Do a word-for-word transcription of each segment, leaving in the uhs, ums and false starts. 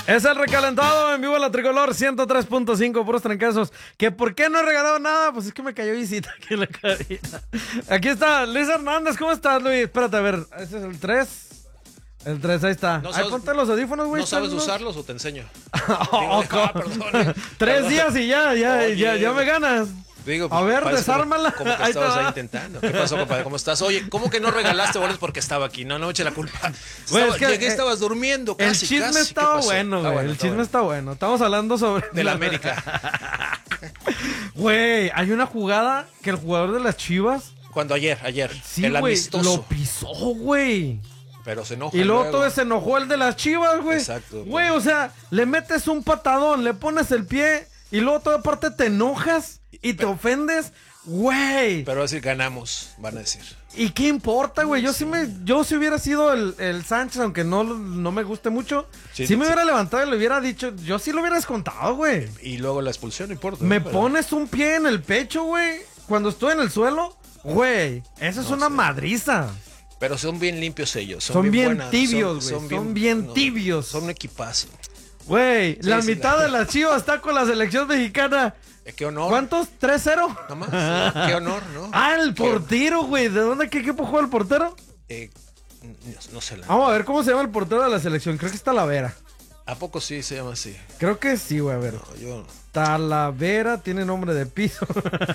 Es el recalentado en vivo la Tricolor ciento tres punto cinco, puros trancazos. ¿Que por qué no he regalado nada? Pues es que me cayó visita aquí en la cabina. Aquí está Luis Hernández. ¿Cómo estás, Luis? Espérate, a ver. ¿Ese es el tres? El tres, ahí está. No ahí sabes, ponte los audífonos, güey. ¿No sabes usarlos o te enseño? oh, Digo, ah, perdón. Tres Perdón. días y ya, ya, Oye. ya, ya me ganas. Digo, a ver, parece desármala. Como, como que Ahí estabas te ahí va. intentando. ¿Qué pasó, compadre? ¿Cómo estás? Oye, ¿cómo que no regalaste boletos porque estaba aquí? No, no me eche la culpa. Güey, Estaba, es que, llegué, eh, estabas durmiendo casi, El chisme casi. estaba ¿Qué pasó? bueno, Está güey. bueno, El está chisme bueno. está bueno. Estamos hablando sobre... De la América. Güey, hay una jugada que el jugador de las Chivas... Cuando ayer, ayer. Sí, el güey, amistoso. lo pisó, güey. Pero se enoja. Y luego, luego. todo se enojó el de las Chivas, güey. Exacto. Güey, o sea, le metes un patadón, le pones el pie y luego toda parte te enojas y te ofendes. Güey. Pero así ganamos, van a decir. ¿Y qué importa, güey? Yo sí me, yo si hubiera sido el, el Sánchez, aunque no, no me guste mucho, sí, sí me sí. hubiera levantado y le hubiera dicho, yo sí lo hubiera descontado, güey. Y luego la expulsión, no importa. Me ¿no? pones un pie en el pecho, güey, cuando estoy en el suelo, güey, esa es no una sé. madriza. Pero son bien limpios ellos. Son, son bien, bien buenas, tibios, güey. Son, Son, bien, bien no, tibios. Son un equipazo. Güey, sí, la sí, mitad la... de las Chivas está con la selección mexicana. Qué honor. ¿Cuántos? ¿tres cero? No más. Sí, qué honor, ¿no? Ah, el portero, güey. ¿De dónde, qué equipo juega el portero? Eh, no, no sé la. Vamos a ver cómo se llama el portero de la selección. Creo que es Talavera. ¿A poco sí se llama así? Creo que sí, güey. A ver. No, yo no. Talavera tiene nombre de piso.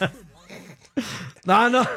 no, no.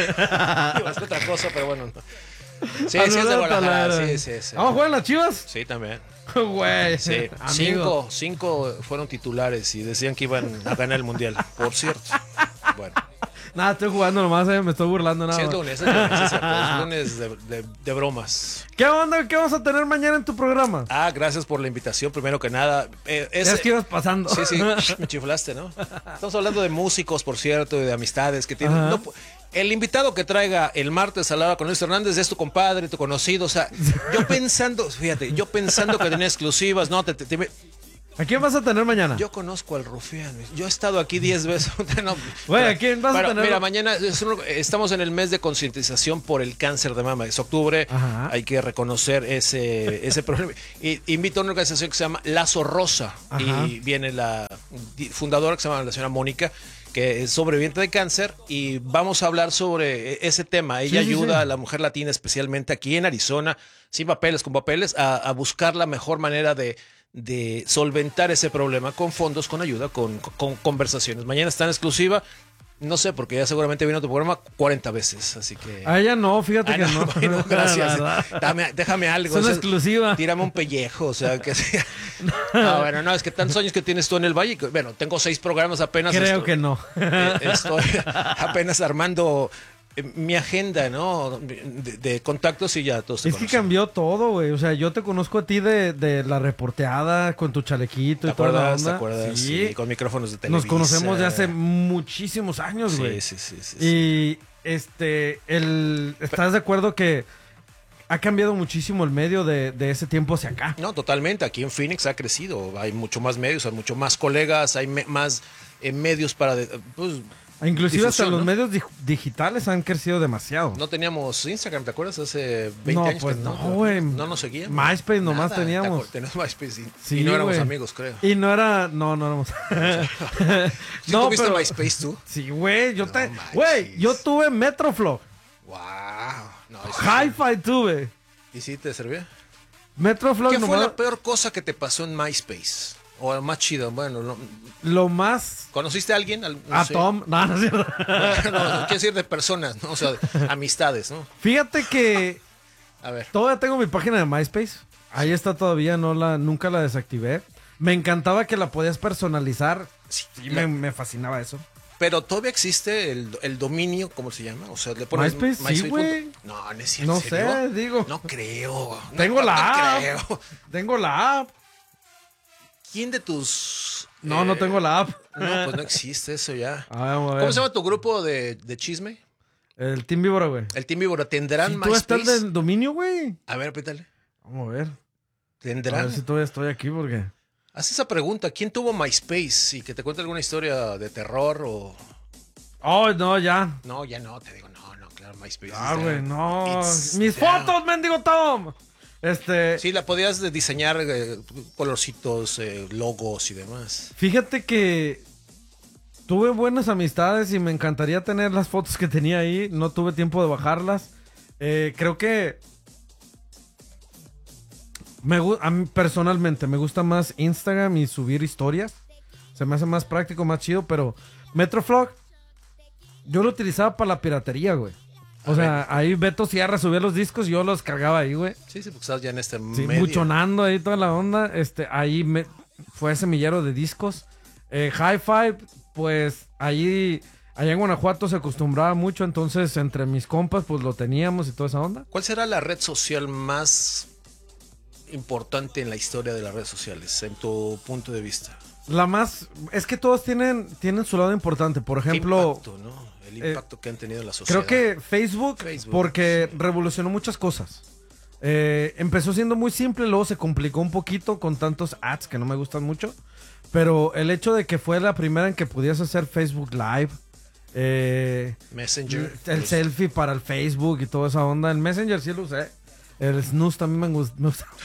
Es otra cosa, pero bueno. No. Sí, sí, es de Guadalajara. Sí, sí, sí. ¿Vamos a jugar en las Chivas? Sí, también. Güey. Sí. Cinco, cinco fueron titulares y decían que iban a ganar el mundial. Por cierto. Bueno. Nada, estoy jugando nomás, eh, me estoy burlando nada. Sí, es lunes, es lunes, es, es lunes de, de, de bromas. ¿Qué onda? ¿Qué vamos a tener mañana en tu programa? Ah, gracias por la invitación, primero que nada. Eh, ese, ya es que ibas pasando. Sí, sí, me chiflaste, ¿no? Estamos hablando de músicos, por cierto, y de amistades que tienen. No, el invitado que traiga el martes a la hora con Luis Hernández es tu compadre, tu conocido. O sea, yo pensando, fíjate, yo pensando que tenía exclusivas, no, te, te, te ¿a quién vas a tener mañana? Yo conozco al Rufián. Yo he estado aquí diez veces. No, Güey, ¿a quién vas pero, a tener? Mira, mañana es un, estamos en el mes de concientización por el cáncer de mama. Es octubre. Ajá. Hay que reconocer ese, ese problema. Y invito a una organización que se llama Lazo Rosa. Ajá. Y viene la fundadora que se llama la señora Mónica, que es sobreviviente de cáncer, y vamos a hablar sobre ese tema. Ella sí, ayuda sí, sí. a la mujer latina, especialmente aquí en Arizona, sin papeles, con papeles, a, a buscar la mejor manera de de solventar ese problema con fondos, con ayuda, con, con conversaciones. Mañana está en exclusiva, no sé, porque ya seguramente vino tu programa cuarenta veces, así que... A ella no, fíjate ah, que no. Bueno, gracias. Dame, déjame algo. Es una exclusiva. Tírame un pellejo, o sea, que sea... No, bueno, no, es que tantos años que tienes tú en el Valle, bueno, tengo seis programas apenas. Creo estoy, que no. Eh, estoy apenas armando... mi agenda, ¿no? De, de contactos y ya todos se Es conocen. Que cambió todo, güey. O sea, yo te conozco a ti de, de la reporteada con tu chalequito y toda la onda. ¿Te acuerdas? Sí. Sí, con micrófonos de Televisa. Nos conocemos de hace muchísimos años, güey. Sí, sí, sí, sí, sí. Y este, el, ¿estás de acuerdo que ha cambiado muchísimo el medio de, de ese tiempo hacia acá? No, totalmente. Aquí en Phoenix ha crecido. Hay mucho más medios, hay mucho más colegas, hay me, más eh, medios para... De, pues, inclusive hasta los ¿no? medios di- digitales han crecido demasiado. No teníamos Instagram, ¿te acuerdas? Hace veinte no, años pues que no, güey. No, no nos seguían. MySpace nomás Nada, teníamos. Teníamos MySpace y, sí, y no éramos wey. amigos, creo. Y no era... No, no éramos... ¿Sí no, tuviste pero... MySpace tú? Sí, güey. Yo, no, te... Güey, yo tuve Metroflog. Wow. No, Hi-Fi tuve. ¿Y sí te servía? Metroflog ¿Qué nomás... fue la peor cosa que te pasó en MySpace? O más chido, bueno, no. Lo más... ¿Conociste a alguien? No a sé. Tom, no, no es cierto. No, no, quiero decir de personas, ¿no? O sea, amistades, ¿no? Fíjate que... A ver. Todavía tengo mi página de MySpace. Ahí está todavía, no la, nunca la desactivé. Me encantaba que la podías personalizar. Sí, me, me fascinaba eso. Pero todavía existe el, el dominio, ¿cómo se llama? O sea, le pones MySpace, MySpace sí, güey. No, no es cierto. No sé, digo. No creo. Tengo no, la no app. Creo. Tengo la app. ¿Quién de tus...? No, eh, no tengo la app. No, pues no existe eso ya. A ver, vamos a ver. ¿Cómo se llama tu grupo de, de chisme? El Team Víbora, güey. El Team Víbora. ¿Tendrán si MySpace? ¿Tú estás del dominio, güey? A ver, apétale. Vamos a ver. ¿Tendrán? A ver si todavía estoy aquí, porque... Haz esa pregunta. ¿Quién tuvo MySpace? Y que te cuente alguna historia de terror o... Oh, no, ya. No, ya no. Te digo, no, no, claro, MySpace. Ah, güey, no. It's Mis down. fotos, mendigo Tom. Este, sí, la podías diseñar eh, colorcitos, eh, logos y demás. Fíjate que tuve buenas amistades y me encantaría tener las fotos que tenía ahí. No tuve tiempo de bajarlas. Eh, creo que me, a mí personalmente me gusta más Instagram y subir historias. Se me hace más práctico, más chido, pero Metroflog yo lo utilizaba para la piratería, güey. O sea, ahí Beto Sierra subía los discos y yo los cargaba ahí, güey. Sí, sí, porque estás ya en este sí, medio. Muchonando ahí toda la onda. Este, ahí me, fue semillero de discos. Eh, Hi-Fi, pues ahí, allá en Guanajuato se acostumbraba mucho, entonces entre mis compas pues lo teníamos y toda esa onda. ¿Cuál será la red social más importante en la historia de las redes sociales, en tu punto de vista? La más, es que todos tienen, tienen su lado importante. Por ejemplo, impacto, ¿no? El impacto eh, que han tenido en la Creo sociedad. que Facebook, Facebook porque sí. revolucionó muchas cosas. Eh, empezó siendo muy simple, luego se complicó un poquito con tantos ads que no me gustan mucho. Pero el hecho de que fue la primera en que pudieras hacer Facebook Live, eh, Messenger, el pues. selfie para el Facebook y toda esa onda. El Messenger sí lo usé. El snooze también me gusta. Me gusta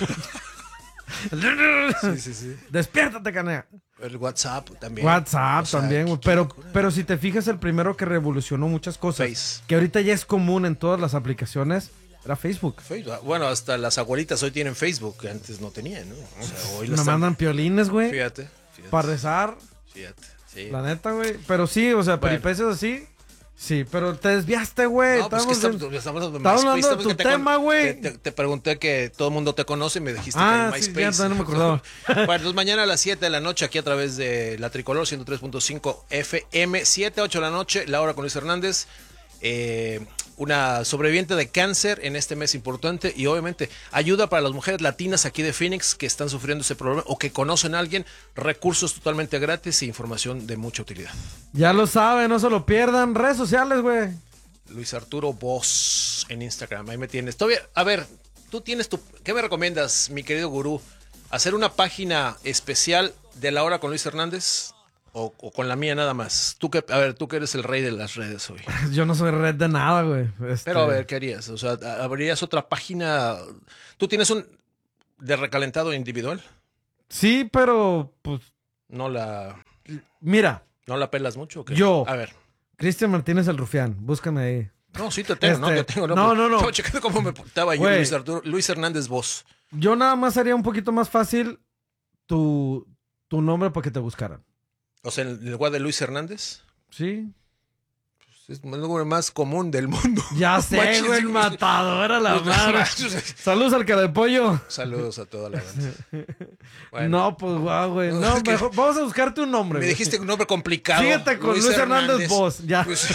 sí, sí, sí. Despiértate, canea. El WhatsApp también. WhatsApp o sea, también, güey. Pero, pero si te fijas, el primero que revolucionó muchas cosas, Face. que ahorita ya es común en todas las aplicaciones, era Facebook. Facebook. Bueno, hasta las abuelitas hoy tienen Facebook, que antes no tenían, ¿no? O sea, hoy me mandan piolines, güey. Fíjate, fíjate. Para rezar. Fíjate, sí. La neta, güey. Pero sí, o sea, bueno. peripecias así. Sí, pero te desviaste, güey. No, pues que estamos, en... estamos hablando, hablando de tu te tema, güey. Te, te, te pregunté que todo el mundo te conoce y me dijiste ah, que en sí, MySpace. Ya, no me acordaba. Bueno, entonces mañana a las siete de la noche aquí a través de La Tricolor ciento tres punto cinco F M, siete a ocho de la noche, La Hora con Luis Hernández. Eh, una sobreviviente de cáncer en este mes importante y obviamente ayuda para las mujeres latinas aquí de Phoenix que están sufriendo ese problema o que conocen a alguien, recursos totalmente gratis e información de mucha utilidad. Ya lo saben, no se lo pierdan. Redes sociales, güey. Luis Arturo Voz en Instagram, ahí me tienes. Todavía, a ver, tú tienes tu... ¿Qué me recomiendas, mi querido gurú? ¿Hacer una página especial de La Hora con Luis Hernández? O, o con la mía nada más. Tú que, a ver, tú que eres el rey de las redes hoy. Yo no soy red de nada, güey. Este... Pero a ver, ¿qué harías? O sea, ¿abrirías otra página? ¿Tú tienes un de recalentado individual? Sí, pero pues... No la... Mira. ¿No la pelas mucho o qué? Yo. A ver. Cristian Martínez el Rufián. Búscame ahí. No, sí te tengo, este... no, te tengo. No, no, no. no. Estaba checando cómo me portaba yo, Luis, Arturo, Luis Hernández Voz. Yo nada más haría un poquito más fácil tu, tu nombre para que te buscaran. O sea, en lugar de Luis Hernández. Sí. Pues es el nombre más común del mundo. Ya sé, güey, el matador a la madre. Saludos al cara de pollo. Saludos a toda la gente. Bueno. No, pues guau, güey. No, es mejor, vamos a buscarte un nombre. Me güey. dijiste un nombre complicado. Síguete con Luis, Luis Hernández, Hernández Voz. Ya. Luis,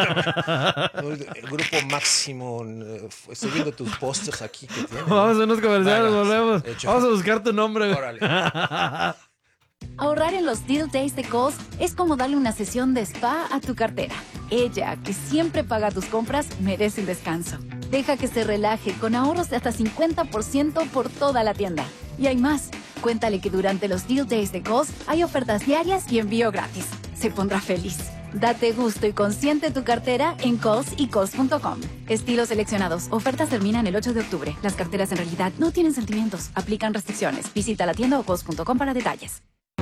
el grupo máximo. Estoy viendo tus pósters aquí que tienes. Vamos a unos comerciales, Vaya, volvemos. Vamos a buscar tu nombre. Órale. Ahorrar en los Deal Days de Kohl's es como darle una sesión de spa a tu cartera. Ella, que siempre paga tus compras, merece un descanso. Deja que se relaje con ahorros de hasta cincuenta por ciento por toda la tienda. Y hay más. Cuéntale que durante los Deal Days de Kohl's hay ofertas diarias y envío gratis. Se pondrá feliz. Date gusto y consiente tu cartera en Kohl's y Kohl's punto com. Estilos seleccionados. Ofertas terminan el ocho de octubre. Las carteras en realidad no tienen sentimientos. Aplican restricciones. Visita la tienda o Kohl's punto com para detalles.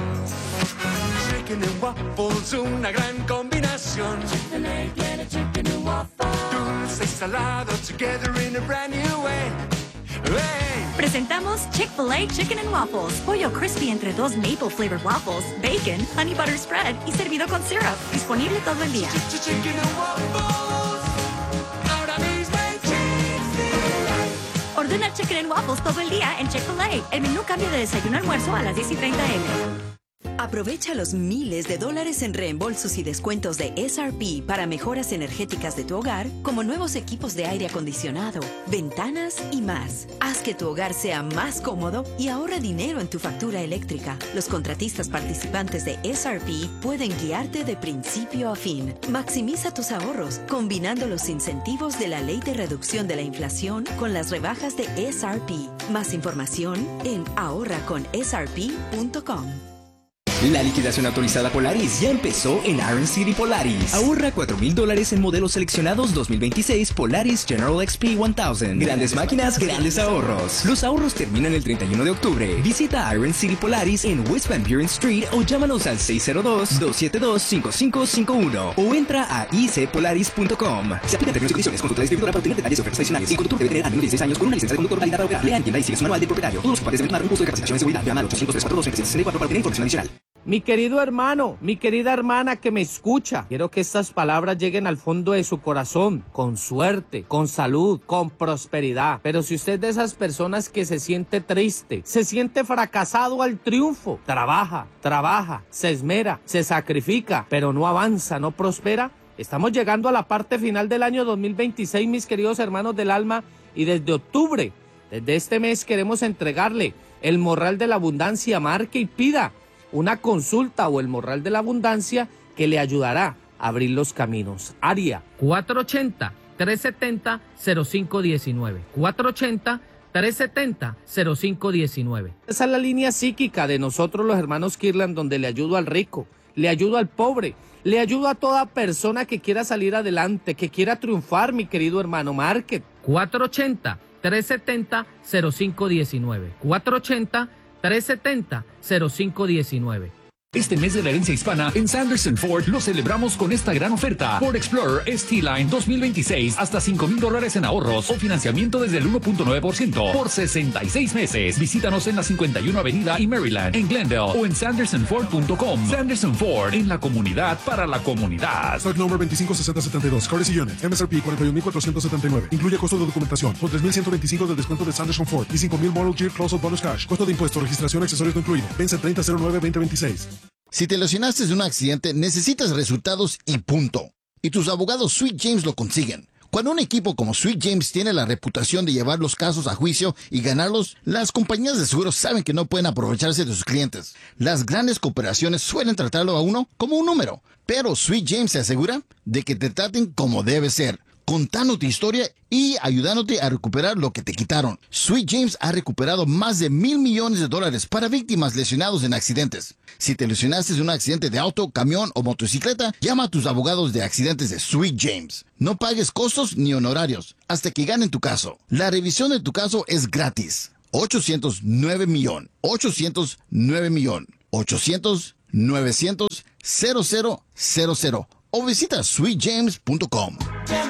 Chicken and waffles, una gran combinación. Chick-fil-A tiene chicken and waffles. Dulce y salado together in a brand new way. Hey. Presentamos Chick-fil-A Chicken and Waffles. Pollo crispy entre dos maple flavored waffles, bacon, honey butter spread y servido con syrup. Disponible todo el día. Chicken and waffles. Ahora mismo en Chick-fil-A. Ordena Chicken and Waffles todo el día en Chick-fil-A. El menú cambia de desayuno a almuerzo a las diez y treinta eme. Aprovecha los miles de dólares en reembolsos y descuentos de S R P para mejoras energéticas de tu hogar, como nuevos equipos de aire acondicionado, ventanas y más. Haz que tu hogar sea más cómodo y ahorra dinero en tu factura eléctrica. Los contratistas participantes de S R P pueden guiarte de principio a fin. Maximiza tus ahorros combinando los incentivos de la Ley de Reducción de la Inflación con las rebajas de S R P. Más información en ahorra con S R P punto com. La liquidación autorizada Polaris ya empezó en Iron City Polaris. Ahorra cuatro mil dólares en modelos seleccionados dos mil veintiséis Polaris General X P mil. Grandes máquinas, grandes ahorros. Los ahorros terminan el treinta y uno de octubre. Visita Iron City Polaris en West Van Buren Street o llámanos al seis cero dos, dos siete dos, cinco cinco cinco uno o entra a i c polaris punto com. Se aplican términos y condiciones. Consulta la distribuidora para obtener detalles de ofertas adicionales. El conductor debe tener al menos dieciséis años con una licencia de conductor válida para operar. Lea, entienda y siga su manual del propietario. Todos los ocupantes deben tomar un curso de capacitación de seguridad. Llama al ocho cero dos, tres cuatro dos, dos seis seis cuatro para obtener información adicional. Mi querido hermano, mi querida hermana que me escucha, quiero que estas palabras lleguen al fondo de su corazón, con suerte, con salud, con prosperidad. Pero si usted es de esas personas que se siente triste, se siente fracasado al triunfo, trabaja, trabaja, se esmera, se sacrifica, pero no avanza, no prospera, estamos llegando a la parte final del año dos mil veintiséis, mis queridos hermanos del alma, y desde octubre, desde este mes queremos entregarle el morral de la abundancia. Marque y pida una consulta o el morral de la abundancia que le ayudará a abrir los caminos. Área cuatro ochenta, tres setenta, cero cinco diecinueve. cuatro ochenta, tres setenta, cero cinco diecinueve. Esa es la línea psíquica de nosotros los hermanos Kirlan, donde le ayudo al rico, le ayudo al pobre, le ayudo a toda persona que quiera salir adelante, que quiera triunfar, mi querido hermano. Market cuatro ochenta, tres setenta, cero cinco diecinueve. cuatro ochenta, tres setenta, cero cinco diecinueve. Este mes de la herencia hispana en Sanderson Ford lo celebramos con esta gran oferta. Ford Explorer S T Line dos mil veintiséis, hasta cinco mil dólares en ahorros o financiamiento desde el uno punto nueve por ciento por sesenta y seis meses. Visítanos en la cincuenta y una Avenida y Maryland, en Glendale o en sanderson ford punto com. Sanderson Ford, en la comunidad para la comunidad. Stock number veinticinco sesenta setenta y dos, Courtesy Unit, M S R P cuarenta y un mil cuatrocientos setenta y nueve. Incluye costo de documentación, con tres mil ciento veinticinco de descuento de Sanderson Ford y cinco mil Model Year Close-Out Bonus Cash. Costo de impuesto, registración, accesorios no incluido. Vence treinta cero nueve veinte veintiséis. Si te lesionaste de un accidente, necesitas resultados y punto. Y tus abogados Sweet James lo consiguen. Cuando un equipo como Sweet James tiene la reputación de llevar los casos a juicio y ganarlos, las compañías de seguros saben que no pueden aprovecharse de sus clientes. Las grandes corporaciones suelen tratarlo a uno como un número, pero Sweet James se asegura de que te traten como debe ser, contando tu historia y ayudándote a recuperar lo que te quitaron. Sweet James ha recuperado más de mil millones de dólares para víctimas lesionados en accidentes. Si te lesionaste de un accidente de auto, camión o motocicleta, llama a tus abogados de accidentes de Sweet James. No pagues costos ni honorarios hasta que ganen tu caso. La revisión de tu caso es gratis. ochocientos nueve millón. ochocientos nueve millón. ochocientos, novecientos, cero cero cero cero. O visita sweet james punto com.